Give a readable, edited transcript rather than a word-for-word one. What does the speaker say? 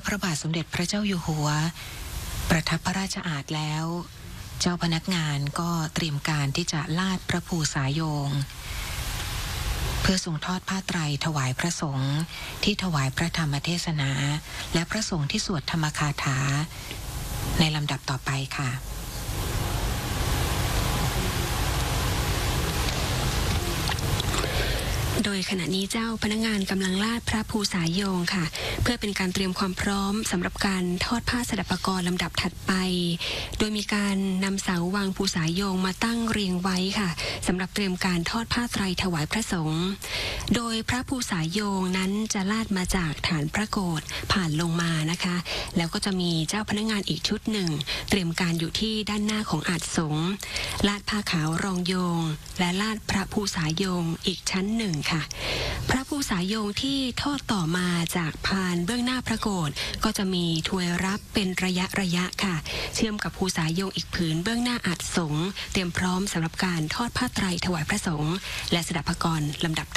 พระบาทสมเด็จพระเจ้าอยู่หัวประทับพระราชอาณาแล้วเจ้าพนักงานก็เตรียมการที่จะลาดพระภูษาโยงเพื่อทรงทอดผ้าไตรถวายพระสงฆ์ที่ถวายพระธรรมเทศนาและพระสงฆ์ที่สวดธรรมคาถาในลำดับต่อไปค่ะโดยขณะนี้เจ้าพนักงานกำลังลาดพระภูษาโยงค่ะเพื่อเป็นการเตรียมความพร้อมสำหรับการทอดผ้าสดับปกรณ์ลำดับถัดไปโดยมีการนำเสาวางภูษาโยงมาตั้งเรียงไว้ค่ะสำหรับเตรียมการทอดผ้าไตรถวายพระสงฆ์โดยพระภูษาโยงนั้นจะลาดมาจากฐานพระโกฐผ่านลงมานะคะแล้วก็จะมีเจ้าพนักงานอีกชุดหนึ่งเตรียมการอยู่ที่ด้านหน้าของอาสน์สงฆ์ลาดผ้าขาวรองโยงและลาดพระภูษาโยงอีกชั้นหนึ่งพระภูษาโยงที่ทอดต่อมาจากพานเบื้องหน้าพระโกฐก็จะมีถวยรับเป็นระยะค่ะเชื่อมกับภูษาโยงอีกผืนเบื้องหน้าอาสน์สงฆ์เตรียมพร้อมสำหรับการทอดผ้าไตรถวายพระสงฆ์และสดับปกรณ์ลำดับ